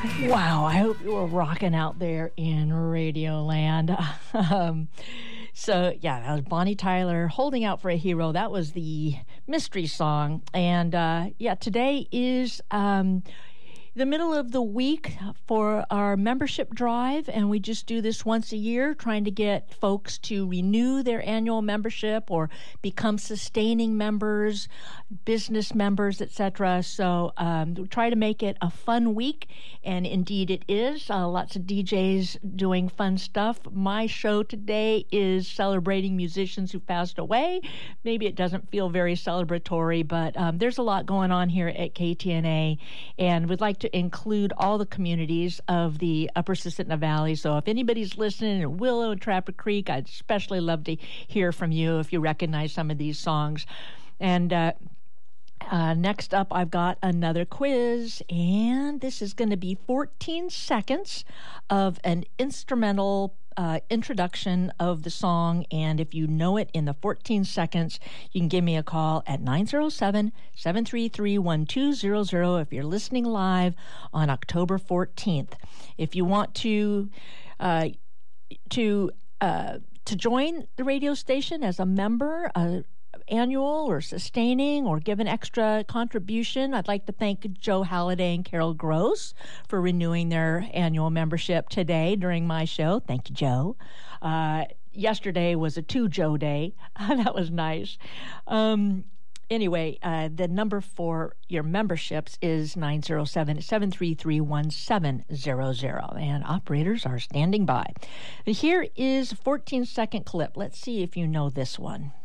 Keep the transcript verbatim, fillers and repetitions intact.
Wow, I hope you were rocking out there in Radioland. um, so, yeah, that was Bonnie Tyler, Holding Out for a Hero. That was the mystery song. And, uh, yeah, today is um, the middle of the week for our membership drive, and we just do this once a year, trying to get folks to renew their annual membership or become sustaining members, business members, et cetera. So um, we try to make it a fun week, and indeed it is. Uh, lots of D Js doing fun stuff. My show today is celebrating musicians who passed away. Maybe it doesn't feel very celebratory, but um, there's a lot going on here at K T N A, and we'd like to include all the communities of the Upper Susitna Valley. So if anybody's listening in Willow and Trapper Creek, I'd especially love to hear from you if you recognize some of these songs. And uh, uh, next up, I've got another quiz, and this is going to be fourteen seconds of an instrumental Uh, introduction of the song, and if you know it in the fourteen seconds, you can give me a call at nine zero seven, seven three three, one two zero zero if you're listening live on October fourteenth. If you want to uh, to uh, to join the radio station as a member, uh, annual or sustaining, or give an extra contribution, I'd like to thank Joe Halliday and Carol Gross for renewing their annual membership today during my show. Thank you, Joe. Uh, yesterday was a two Joe day. That was nice. Um, anyway, uh, the number for your memberships is nine zero seven, seven three three, one seven zero zero, and operators are standing by. Here is a fourteen second clip. Let's see if you know this one.